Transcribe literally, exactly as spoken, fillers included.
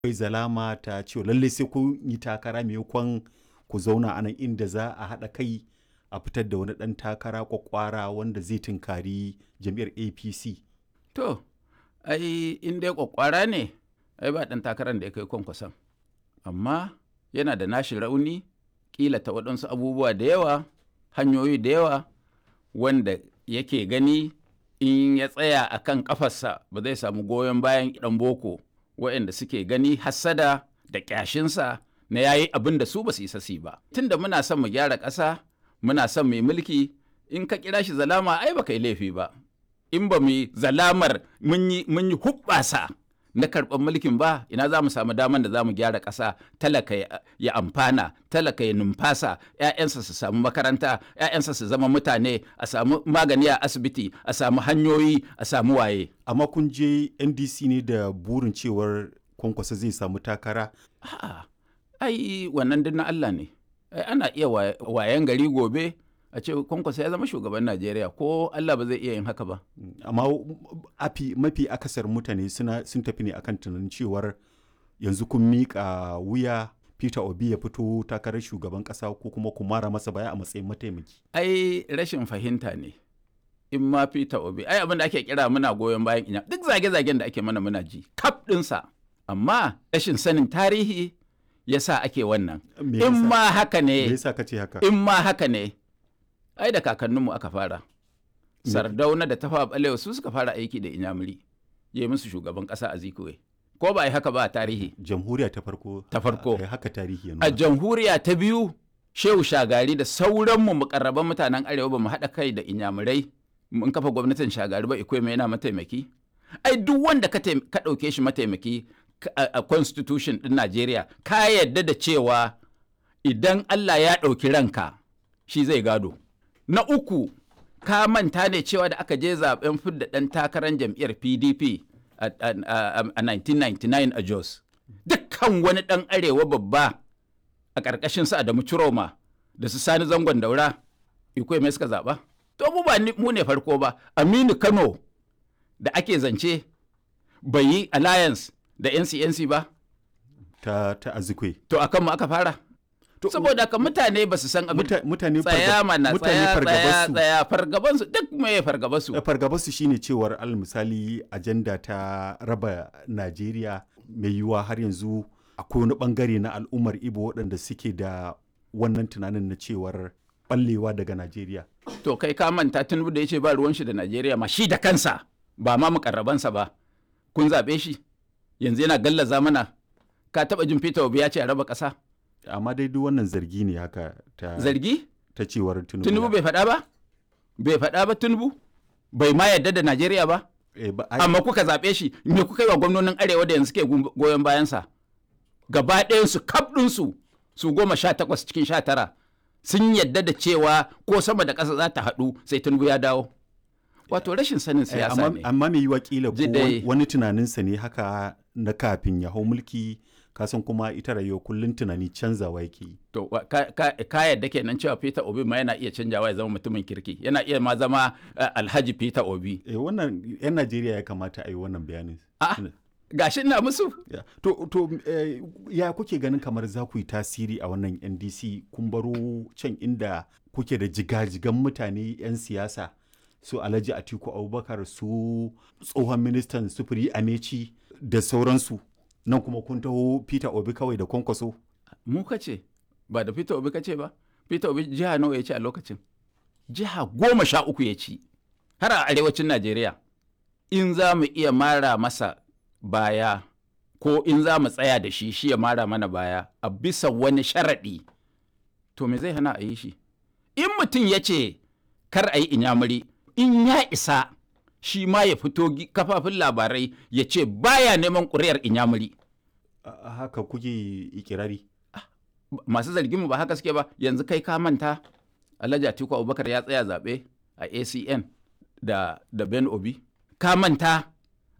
akwai zalama ta cewa lalle sai kun yi takara maimakon ku zauna a nan inda za a haɗa kai a fitar da wani ɗan takara kwakwara wanda zai tunkari jam'iyyar A P C. To, ai in dai kwakwara ne, ai ba ɗan takarar da ya kai Kwankwason. Amma yana da nashi rauni, ƙila ta waɗansu abubuwa da yawa, hanyoyi da yawa, wanda yake gani in ya tsaya a kan ƙafarsa ba zai samu goyon bayan ɗan boko waɗanda suke gani hassada da ƙyashinsa na yayi abin da su ba su isa su ba. Tunda muna son mu gyara ƙasa, muna son mu yi mulki, in ka kira shi zalama ai ba kai laifi ba. In ba mu yi zalamar mun yi huɓɓasa na karɓar mulkin ba, ina za mu samu daman da za mu gyara ƙasa, talaka ya amfana, talaka ya numfasa, 'ya'yansa su samu makaranta, 'ya'yansa su zama mutane, a samu magani a asibiti, a samu hanyoyi, a samu waye. Amma kun je N D C ne da burin cewar Kwankwaso zai samu takara? A'a, ai wannan duk na Allah ne. Ai ana iya wayan gari gobe a ce Kwankwaso ya zama shugaban Najeriya, ko Allah ba zai iya yin haka ba. Amma afi mafi akasar mutane suna sun tafi ne akan tunanin cewar yanzu kun miƙa wuya Peter Obi ya fito takarar shugaban ƙasa ko kuma ku mara masa baya a matsayin mataimaki. Ai rashin fahimta ne. In ma Peter Obi, ai abin da ake kira muna goyon bayan inya, duk zage-zagen da ake mana muna ji, kaf ɗinsa. Amma rashin sanin tarihi ya sa ake wannan. In ma haka ne, Me yasa kace haka? in ma haka ne, ai da kakanninmu aka fara. Sardauna da Tafawa Balewa su suka fara aiki da Inyamuri, ya yi musu shugaban ƙasa a Zikuwe. Ko ba a yi haka ba a tarihi? Jamhuriya ta farko. Ta farko. A haka tarihi ya nuna. A jamhuriya ta biyu, Shehu Shagari da sauranmu mukarraban mutanen Arewa ba mu haɗa kai da Inyamurai mun kafa gwamnatin Shagari ba, Ikweme yana mataimaki. Ai duk wanda ka ɗauke shi mataimaki a constitution ɗin Najeriya, ka yarda da cewa idan Allah ya ɗauki ranka, shi zai gado. Na uku, ka manta ne cewa da aka je zaben fidda ɗan takarar jam'iyyar P D P a nineteen ninety-nine a Jos. Dukkan wani ɗan arewa babba a ƙarƙashin su Adamu Ciroma da su Sani Zangon Daura, Ikweme suka zaɓa. To mu ba mu ne farko ba, Aminu Kano da ake zance bai yi alliance da N C N C ba. Ta, ta Azikwe. To a kanmu aka fara. Saboda ka mutane ba su san abin mutane tsaya mana tsaya tsaya tsaya fargabansu duk mai fargabansu. Fargabansu shine cewar al misali ajanda ta raba Najeriya mai yiwuwa har yanzu akwai wani bangare na al'ummar Ibo waɗanda suke da wannan tunanin na cewar ballewa daga Najeriya. To kai ka manta Tinubu da ya ce ba ruwan shi da Najeriya ma shi da kansa ba ma mukarrabansa ba. Kun zaɓe shi yanzu yana gallaza mana. Ka taɓa jin Peter Obi ya ce a raba ƙasa? Amma dai duk wannan zargi ne haka ta zargi ta cewar Tinubu. Tinubu bai faɗa ba? Bai faɗa ba Tinubu? Bai ma yarda da Najeriya ba? Eh, ba amma kuka zaɓe shi, me kuka yi wa gwamnonin Arewa da yanzu ke goyon bayansa? Gaba ɗayansu kaf ɗinsu su goma sha takwas cikin sha tara sun yadda da cewa ko sama da ƙasa za ta haɗu sai Tinubu ya dawo. Wato rashin sanin siyasa ne. Amma mai yiwa kila ko wani tunaninsa ne haka na kafin ya hau mulki, kasan kuma ita rayuwa kullum tunani canzawa yake yi. To ka yadda kenan cewa Peter Obi ma yana iya canjawa ya zama mutumin kirki, yana iya ma zama Alhaji Peter Obi. Eh, wannan 'yan Najeriya ya kamata a yi wannan bayanin. A'a, gashi ina musu. Yeah. To, to eh, ya kuke ganin kamar za ku yi tasiri a wannan N D C, kun baro can inda kuke da jigajigan mutane 'yan siyasa su Alhaji Atiku Abubakar, su tsohon ministan sufuri Amechi da sauransu, nan kuma kun taho Peter Obi kawai da Kwankwaso. Mu kace ba da Peter Obi kace ba. Peter Obi jiha nawa ya ci a lokacin? Jiha goma sha uku ya ci har a arewacin Najeriya. In za mu iya mara masa baya ko in za mu tsaya da shi shi ya mara mana baya a bisa wani sharaɗi, to me zai hana a yi shi? In mutum ya ce kar a yi Inyamuri, in ya isa shi ma ya fito kafafin labarai ya ce baya neman ƙuri'ar Inyamuri. Haka kuke ikirari? Masu zarginmu ba haka suke ba. Yanzu kai ka manta Alhaji Atiku Abubakar ya tsaya zaɓe a A C N da, da Ben Obi. Ka manta